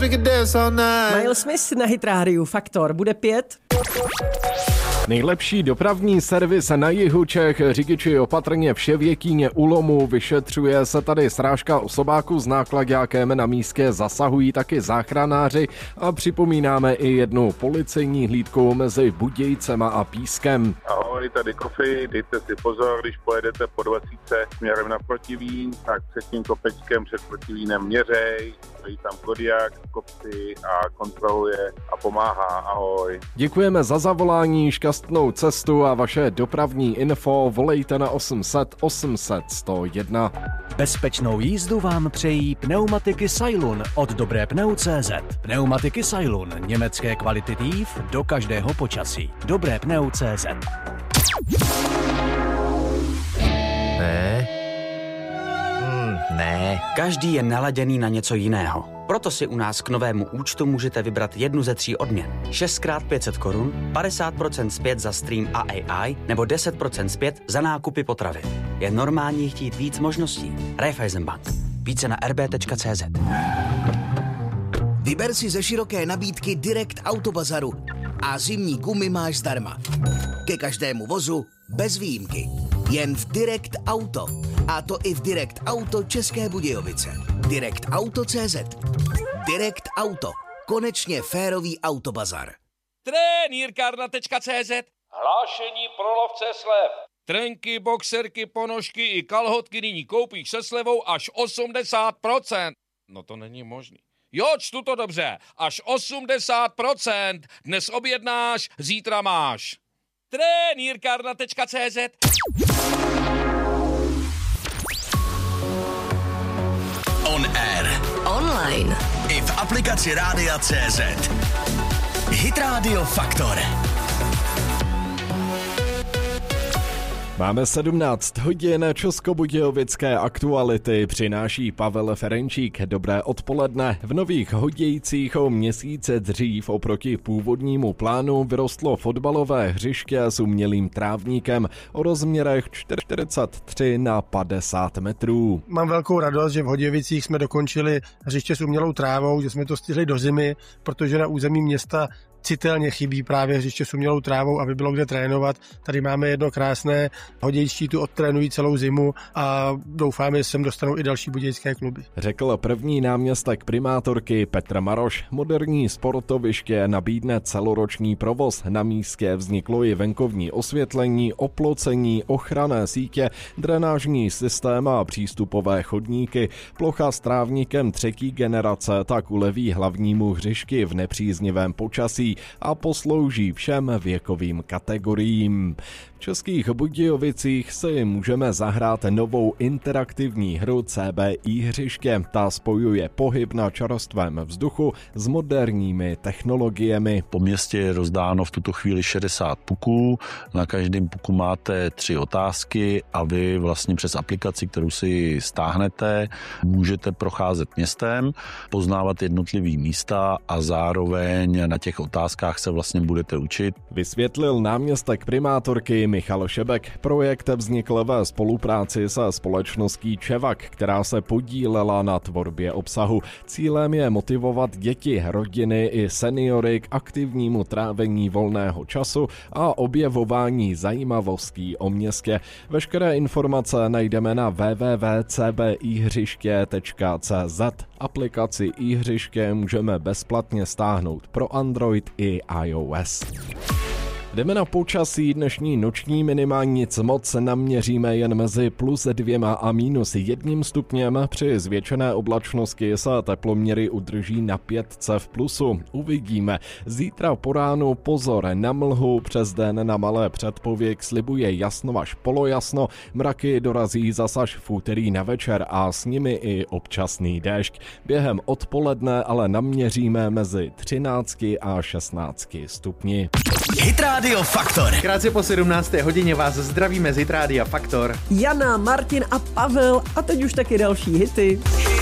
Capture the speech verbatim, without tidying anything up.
Miles Smith na Hit rádiu Faktor bude pět. Nejlepší dopravní servis na jihu Čech, řidiči opatrně vše v Jetíně u Lomu, vyšetřuje se tady srážka osobáků s náklaďákem, na místě zasahují taky záchranáři a připomínáme i jednu policejní hlídku mezi Budějcema a Pískem. Ahoj, tady Kofi, dejte si pozor, když pojedete po dvacítce směrem na Protivín, tak před tím kopečkem před Protivínem měřej, stojí tam Kodiak, kopci a kontroluje a pomáhá. Ahoj. Děkujeme za zavolání, šťastnou cestu a vaše dopravní info volejte na osm set osm set sto jedna. Bezpečnou jízdu vám přejí pneumatiky Sailun od Dobré pneu tečka cé zet. Pneumatiky Sailun, německé kvality T I F do každého počasí. Dobré pneu tečka cé zet. Ne. Hmm, ne. Každý je naladěný na něco jiného. Proto si u nás k novému účtu můžete vybrat jednu ze tří odměn. šest krát pět set korun, padesát procent zpět za stream a A I nebo deset procent zpět za nákupy potravy. Je normální chtít víc možností. Raiffeisenbank. Více na r b tečka cé zet. Vyber si ze široké nabídky Direct Auto Bazaru a zimní gumy máš zdarma. Ke každému vozu bez výjimky. Jen v Direct Auto. A to i v Direct Auto České Budějovice. Direct Auto tečka cé zet. Direct Auto. Konečně férový autobazar. Trenýrkárna tečka cé zet. Hlášení pro lovce slev. Trenky, boxerky, ponožky i kalhotky nyní koupíš se slevou až osmdesát procent. No to není možný. Jo, čtu to dobře. Až osmdesát procent. Dnes objednáš, zítra máš. Trenýrkárna tečka cé zet. On air. Online. I v aplikaci Rádia tečka cé zet. Hit Radio Faktor. Máme sedmnáct hodin, českobudějovické aktuality přináší Pavel Ferenčík. Dobré odpoledne. V Nových Hodějcích o měsíce dřív oproti původnímu plánu vyrostlo fotbalové hřiště s umělým trávníkem o rozměrech čtyřicet tři na padesát metrů. Mám velkou radost, že v Hodějovicích jsme dokončili hřiště s umělou trávou, že jsme to stihli do zimy, protože na území města citelně chybí právě hřiště s umělou trávou, aby bylo kde trénovat. Tady máme jedno krásné, Hodějští tu odtrénují celou zimu a doufáme, že sem dostanou i další budějské kluby. Řekl první náměstek primátorky Petr Maroš. Moderní sportoviště nabídne celoroční provoz. Na místě vzniklo i venkovní osvětlení, oplocení, ochranné sítě, drenážní systém a přístupové chodníky. Plocha s trávníkem třetí generace tak uleví hlavnímu hřišti v nepříznivém počasí a poslouží všem věkovým kategoriím. V Českých Budějovicích si můžeme zahrát novou interaktivní hru C B I hřiště. Ta spojuje pohyb na čerstvém vzduchu s moderními technologiemi. Po městě je rozdáno v tuto chvíli šedesát puků. Na každém puku máte tři otázky a vy vlastně přes aplikaci, kterou si stáhnete, můžete procházet městem, poznávat jednotlivý místa a zároveň na těch otázkách se vlastně budete učit. Vysvětlil náměstek primátorky Michal Šebek. Projekt vznikl ve spolupráci se společností Čevak, která se podílela na tvorbě obsahu. Cílem je motivovat děti, rodiny i seniory k aktivnímu trávení volného času a objevování zajímavostí o městě. Veškeré informace najdeme na w w w tečka c b i hřiště tečka c z. Aplikaci iHřiště můžeme bezplatně stáhnout pro Android i iOS. Jdeme na počasí. Dnešní noční minimální nic moc naměříme jen mezi plus dvěma a minus jedním stupněm. Při zvětšené oblačnosti se teploměry udrží na pětce v plusu. Uvidíme. Zítra po ránu pozor na mlhu, přes den na malé předpověď slibuje jasno až polojasno. Mraky dorazí zas až v úterý na večer a s nimi i občasný déšť. Během odpoledne ale naměříme mezi třinácti a šestnácti stupni. Hit Radio Faktor. Krátce po sedmnácté hodině vás zdravíme z Hit Rádia Faktor. Jana, Martin a Pavel a teď už taky další hity.